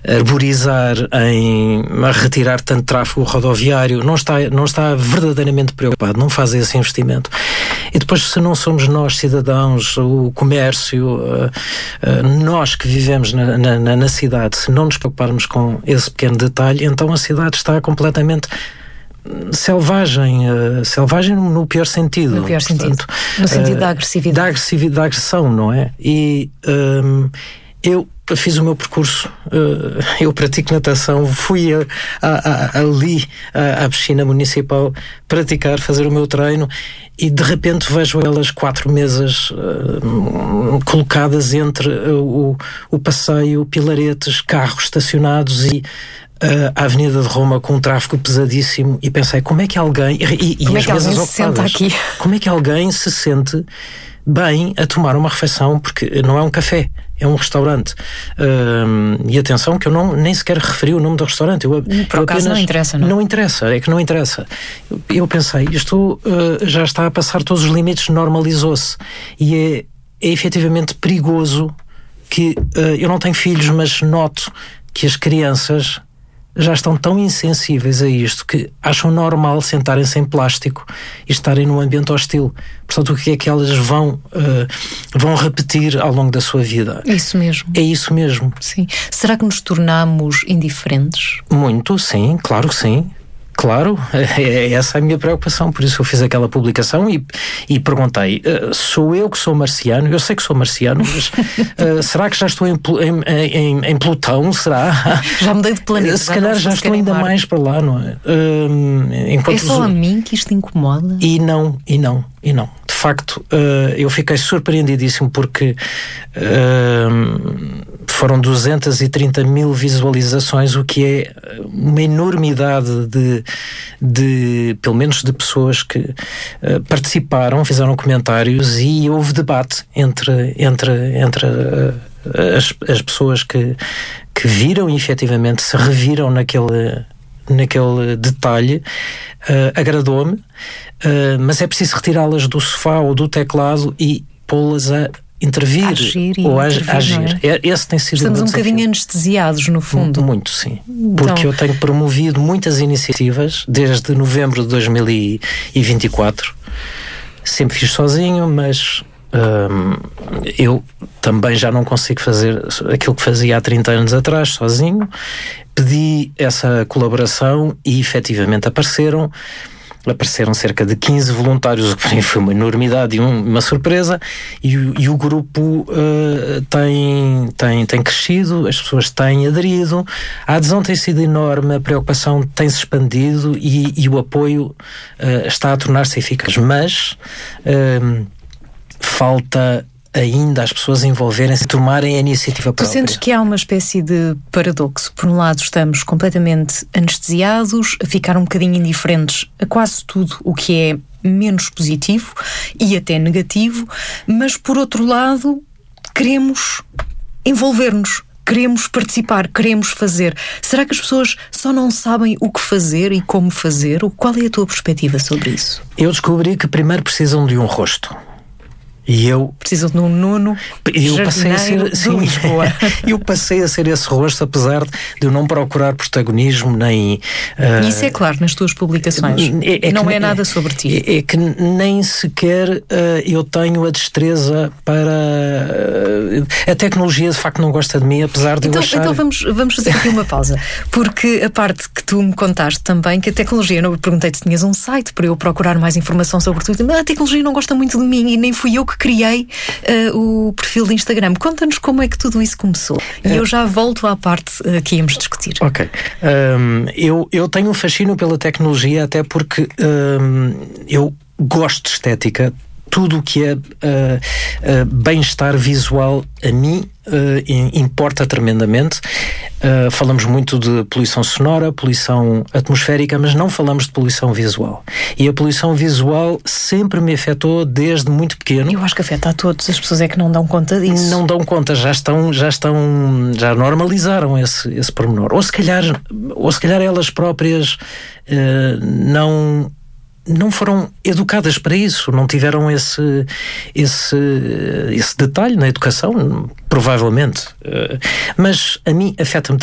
arborizar, a retirar tanto tráfego rodoviário, não está verdadeiramente preocupado, não faz esse investimento. E depois, se não somos nós, cidadãos, o comércio, nós que vivemos na cidade, se não nos preocuparmos com esse pequeno detalhe, então a cidade está completamente selvagem no pior sentido. No pior sentido. No sentido da agressividade. Da agressão, não é? E eu fiz o meu percurso, eu pratico natação, fui ali à piscina municipal fazer o meu treino, e de repente vejo elas 4 mesas colocadas entre o passeio, pilaretes, carros estacionados e a Avenida de Roma com um tráfego pesadíssimo, e pensei, como é que alguém como as é que mesas alguém se senta aqui? Como é que alguém se sente bem a tomar uma refeição, porque não é um café, é um restaurante. E atenção que eu nem sequer referi o nome do restaurante. Por acaso não interessa, não? Não interessa, é que não interessa. Eu pensei, isto já está a passar todos os limites, normalizou-se. E é efetivamente perigoso que eu não tenho filhos, mas noto que as crianças já estão tão insensíveis a isto que acham normal sentarem-se em plástico e estarem num ambiente hostil. Portanto, o que é que elas vão repetir ao longo da sua vida? É isso mesmo. É isso mesmo. Sim. Será que nos tornamos indiferentes? Muito, sim, claro que sim. Claro, essa é a minha preocupação, por isso eu fiz aquela publicação e perguntei, sou eu que sou marciano? Eu sei que sou marciano, mas será que já estou em Plutão? Será? Já mudei de planeta. Se calhar já estou ainda mais para lá, não é? É só a mim que isto incomoda? E não. De facto, eu fiquei surpreendidíssimo porque foram 230 mil visualizações, o que é uma enormidade de pelo menos de pessoas que participaram, fizeram comentários, e houve debate entre as pessoas que viram e efetivamente se reviram naquele detalhe. Agradou-me, mas é preciso retirá-las do sofá ou do teclado e pô-las a intervir ou a agir. Esse tem sido Estamos um bocadinho anestesiados, no fundo. Muito, sim. Porque eu tenho promovido muitas iniciativas desde novembro de 2024. Sempre fiz sozinho, mas eu também já não consigo fazer aquilo que fazia há 30 anos atrás, sozinho. Pedi essa colaboração e efetivamente apareceram cerca de 15 voluntários, o que para mim foi uma enormidade e uma surpresa, e o grupo tem crescido, as pessoas têm aderido, a adesão tem sido enorme, a preocupação tem-se expandido e o apoio está a tornar-se eficaz, mas falta ainda as pessoas envolverem-se, tomarem a iniciativa própria. Tu sentes que há uma espécie de paradoxo? Por um lado estamos completamente anestesiados, a ficar um bocadinho indiferentes a quase tudo o que é menos positivo e até negativo, mas por outro lado queremos envolver-nos, queremos participar, queremos fazer. Será que as pessoas só não sabem o que fazer e como fazer? Qual é a tua perspectiva sobre isso? Eu descobri que primeiro precisam de um rosto. E eu preciso de um Nuno jardineiro de Lisboa. Eu passei a ser esse rosto, apesar de eu não procurar protagonismo nem... Isso é claro nas tuas publicações. Não é nada sobre ti. É que nem sequer eu tenho a destreza para... A tecnologia de facto não gosta de mim, apesar de eu achar... Então vamos fazer aqui uma pausa. Porque a parte que tu me contaste também, que a tecnologia, eu perguntei-te se tinhas um site para eu procurar mais informação sobre tudo, mas a tecnologia não gosta muito de mim e nem fui eu que criei o perfil de Instagram. Conta-nos como é que tudo isso começou. E eu já volto à parte que íamos discutir. Ok. Eu tenho um fascínio pela tecnologia, até porque eu gosto de estética. Tudo o que é bem-estar visual a mim importa tremendamente. Falamos muito de poluição sonora, poluição atmosférica, mas não falamos de poluição visual. E a poluição visual sempre me afetou desde muito pequeno. Eu acho que afeta a todos, as pessoas é que não dão conta disso. Não dão conta, já normalizaram esse pormenor. Ou se calhar elas próprias não foram educadas para isso, não tiveram esse detalhe na educação, provavelmente. Mas a mim afeta-me